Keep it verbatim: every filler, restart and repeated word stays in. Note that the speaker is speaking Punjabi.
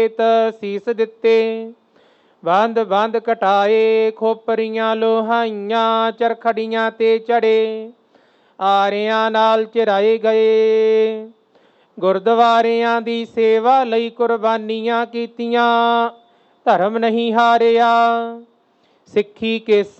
ਸੀਸ ਦਿੱਤੇ। ਬੰਦ ਬੰਦ ਕਟਾਏ, ਖੋਪਰੀਆਂ ਲੋਹਾਈਆਂ, ਚਰਖੜੀਆਂ ਤੇ ਚੜੇ, ਆਰਿਆਂ ਨਾਲ ਚਿਰਾਏ ਗਏ। ਗੁਰਦੁਆਰਿਆਂ ਦੀ ਸੇਵਾ ਲਈ ਕੁਰਬਾਨੀਆਂ ਕੀਤੀਆਂ, ਧਰਮ ਨਹੀਂ ਹਾਰਿਆ। ਸਿੱਖੀ ਕੇ